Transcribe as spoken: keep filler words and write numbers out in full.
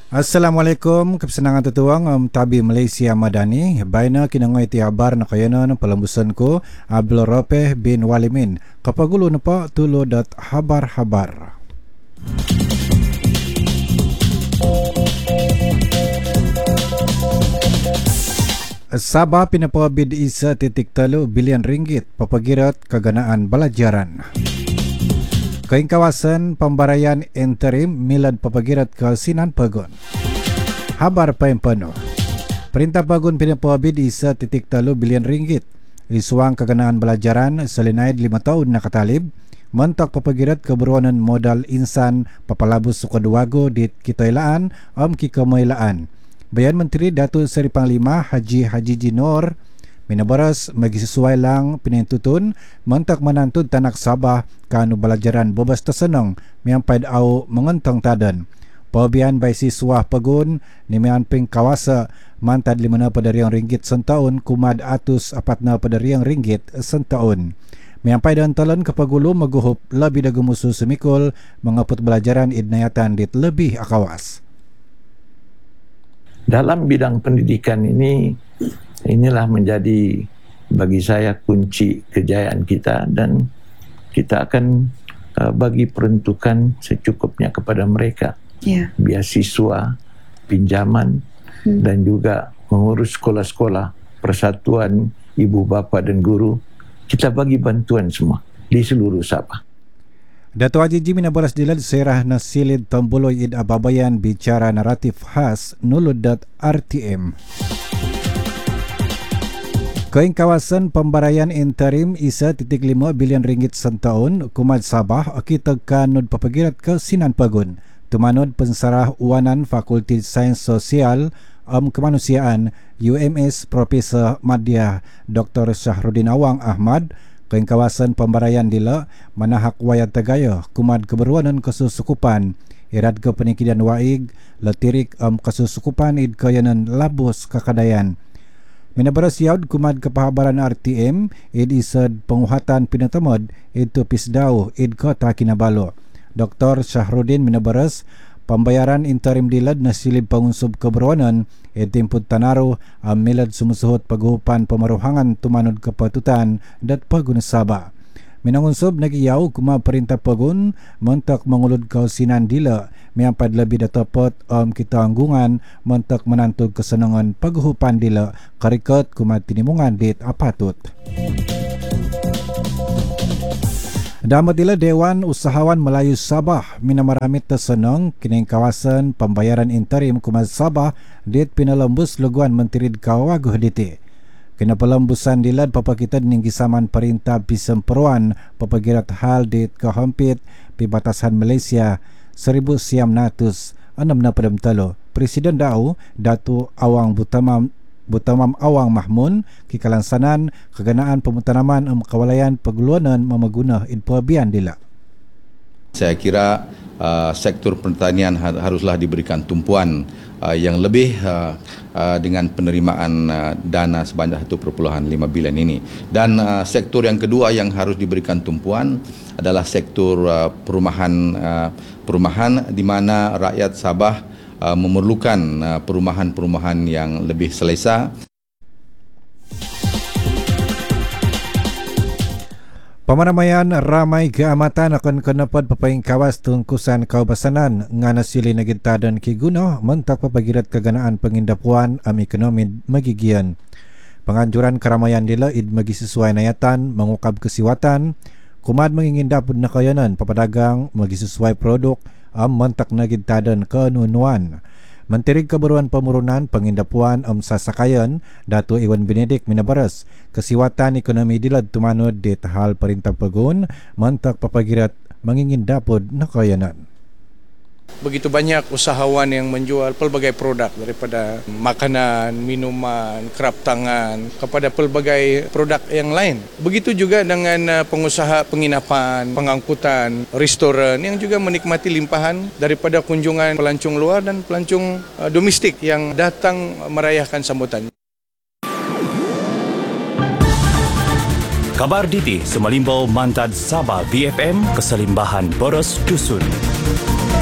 Assalamualaikum, kesenangan tutuang um, tabi Malaysia Madani. Baina kinangoi ti habar na kayanan palambusan ko Abdul Ropeh bin Walimin. Kapagulo na pa tulo dot habar-habar. Sabah pinapabid isa titik talo bilion ringgit papagirat kaganaan balajaran. Kaing kawasan pembarayan interim milad papagirat ke Sinan Pagun. Habar payempano. Perintah Pagun pinapabid isa titik talo bilion ringgit. Isuang kaganaan belajaran selinaid lima tahun na katalib. Mentok papagirat keberuanan modal insan papalabus sukaduwago di kitailaan om kikamailaan. Bayan Menteri Datuk Seri Panglima Haji Haji Jinor minabaras magisesuai lang pinintutun mentak menantun tanak Sabah kanu belajaran bobas tersenang miampaid au mengentong tadan. Pabian by siswa Pagun ni mianping kawasa mantad lima na pada riang ringgit sentaun kumad atus apat na pada riang ringgit sentaun. Miampai dan talon kepagulo maguhup lebih dagu musuh semikul mengaput belajaran idnayatan dit lebih akawas. Dalam bidang pendidikan ini, inilah menjadi bagi saya kunci kejayaan kita dan kita akan uh, bagi peruntukan secukupnya kepada mereka. Yeah. Beasiswa, pinjaman hmm. dan juga mengurus sekolah-sekolah, persatuan ibu bapa dan guru. Kita bagi bantuan semua di seluruh Sabah. Dato' Haji Jimin Abalas Dilad Serah Nasilid Tombuloy Id Ababayan bicara naratif khas nulud.rtm. Kaing kawasan pembarayan interim isa titik lima bilion ringgit sentaun kumad Sabah akitag kanod papagirat ke Sinan Pagun. Tumanod pensarah uwanan Fakulti Sains Sosial Am Kemanusiaan U M S Profesor Madya Doktor Syahrudin Awang Ahmad. Kaing kawasan pembarayan dila manahak wayat tagayo kumad keberuanan kesusukupan irad ke penikidan waig letirik am kesusukupan id kayanan labus kakadayan. Minabaras yaud kumad kepahabaran R T M id isad penguhatan pinatamod id tu pisdaw id kota Kinabalo. Doktor Syahrudin minabaras pembayaran interim dilad na silib pangunsub keberuanan id timpud tanaro ang milad sumusuhot paghupan pamaruhangan tumanod kapatutan dat Pagun Sabah. Minangunsub nagiyaw kuma perintah Pagun mentak mangulod kausinan dila miampad lebih datapot om kita anggungan mentak menantog kesenangan paghupan dila karikot kuma tinimungan dit apatut. Damatila Dewan Usahawan Melayu Sabah minamaramit tersenang kining kawasan pembayaran interim kumad Sabah dit pinalembus luguan Menteri Kawaguh diti. Kena pelembusan dilad papakita ning gisaman perintah pisemperuan papagirat hal dit kahampit pibatasan Malaysia seribu siam natus enam na padam talo. Presiden Dau Datu Awang Butamam Butamam Awang Mahmun kikalansanan keganaan pemutanaman am kawalayan paguluanan mamagunah inpuabian dila. Saya kira uh, sektor pertanian haruslah diberikan tumpuan uh, yang lebih uh, uh, dengan penerimaan uh, dana sebanyak satu perpuluhan lima bilion ini. Dan uh, sektor yang kedua yang harus diberikan tumpuan adalah sektor uh, perumahan uh, perumahan di mana rakyat Sabah Uh, memerlukan uh, perumahan-perumahan yang lebih selesa. Pamanamayan ramai keamatan akan kenapad papaing kawas tungkusan kaubasanan ngana sili nagita dan kiguno mentak papagirat keganaan pengindapuan am ekonomi magigian. Penganjuran keramaian dila id magi sesuai nayatan mengukab kesiwatan kumad mengingindapud na kayanan papadagang magi sesuai produk am mentak nagita dan kenunuan. Menteri Kebaruan Pemurunan Pengindapuan Am Sasakayan Dato' Iwan Benedik minabaras kesiwatan ekonomi dilad tumanod di tahal perintah Pagun mentak papagirat mangingindapod na kayanan. Begitu banyak usahawan yang menjual pelbagai produk daripada makanan, minuman, kerap tangan kepada pelbagai produk yang lain. Begitu juga dengan pengusaha penginapan, pengangkutan, restoran yang juga menikmati limpahan daripada kunjungan pelancong luar dan pelancong domestik yang datang merayakan sambutan. Kabar Diti Semalimbau Mantad Sabah B F M Keselimbahan Boros Dusun.